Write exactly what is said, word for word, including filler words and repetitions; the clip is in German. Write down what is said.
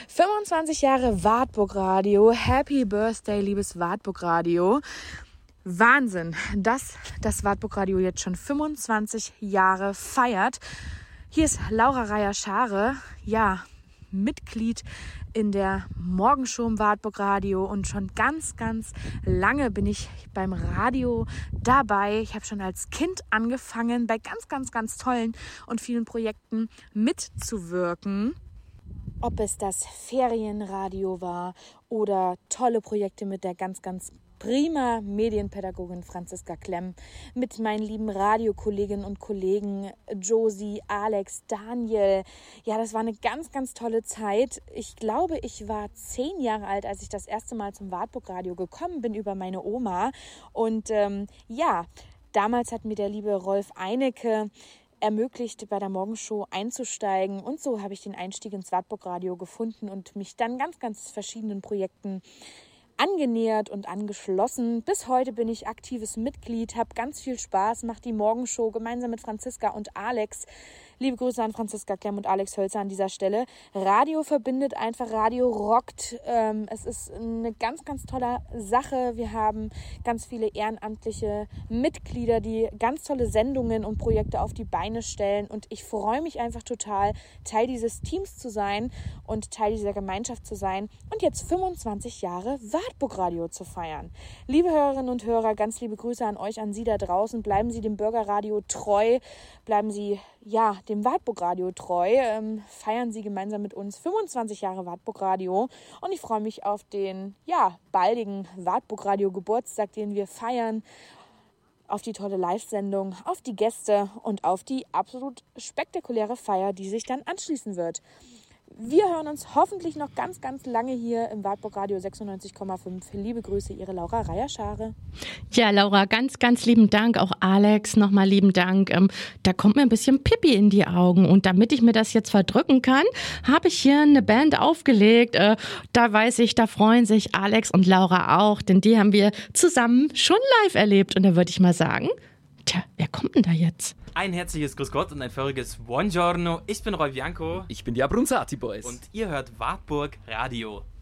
fünfundzwanzig Jahre Wartburg Radio. Happy Birthday, liebes Wartburg Radio. Wahnsinn, dass das Wartburg Radio jetzt schon fünfundzwanzig Jahre feiert. Hier ist Laura Reier-Schare, ja, Mitglied in der Morgenshow im Wartburg Radio und schon ganz, ganz lange bin ich beim Radio dabei. Ich habe schon als Kind angefangen, bei ganz, ganz, ganz tollen und vielen Projekten mitzuwirken. Ob es das Ferienradio war oder tolle Projekte mit der ganz, ganz prima Medienpädagogin Franziska Klemm, mit meinen lieben Radiokolleginnen und Kollegen Josie, Alex, Daniel. Ja, das war eine ganz, ganz tolle Zeit. Ich glaube, ich war zehn Jahre alt, als ich das erste Mal zum Wartburg Radio gekommen bin über meine Oma. Und ähm, ja, damals hat mir der liebe Rolf Einecke ermöglicht, bei der Morgenshow einzusteigen. Und so habe ich den Einstieg ins Wartburg Radio gefunden und mich dann ganz, ganz verschiedenen Projekten angenähert und angeschlossen. Bis heute bin ich aktives Mitglied, habe ganz viel Spaß, mache die Morgenshow gemeinsam mit Franziska und Alex. Liebe Grüße an Franziska Klemm und Alex Hölzer an dieser Stelle. Radio verbindet einfach, Radio rockt. Ähm, es ist eine ganz, ganz tolle Sache. Wir haben ganz viele ehrenamtliche Mitglieder, die ganz tolle Sendungen und Projekte auf die Beine stellen. Und ich freue mich einfach total, Teil dieses Teams zu sein und Teil dieser Gemeinschaft zu sein und jetzt fünfundzwanzig Jahre Wartburg Radio zu feiern. Liebe Hörerinnen und Hörer, ganz liebe Grüße an euch, an Sie da draußen. Bleiben Sie dem Bürgerradio treu, bleiben Sie ja dem Wartburg Radio treu. Ähm, feiern Sie gemeinsam mit uns fünfundzwanzig Jahre Wartburg Radio. Und ich freue mich auf den ja baldigen Wartburg Radio Geburtstag, den wir feiern. Auf die tolle Live-Sendung, auf die Gäste und auf die absolut spektakuläre Feier, die sich dann anschließen wird. Wir hören uns hoffentlich noch ganz, ganz lange hier im Wartburg Radio sechsundneunzig Komma fünf. Liebe Grüße, Ihre Laura Reier-Schare. Ja, Laura, ganz, ganz lieben Dank. Auch Alex, nochmal lieben Dank. Ähm, da kommt mir ein bisschen Pipi in die Augen. Und damit ich mir das jetzt verdrücken kann, habe ich hier eine Band aufgelegt. Äh, da weiß ich, da freuen sich Alex und Laura auch, denn die haben wir zusammen schon live erlebt. Und da würde ich mal sagen, tja, wer kommt denn da jetzt? Ein herzliches Grüß Gott und ein feuriges Buongiorno. Ich bin Roy Bianco. Ich bin die Abruzzati Boys. Und ihr hört Wartburg Radio.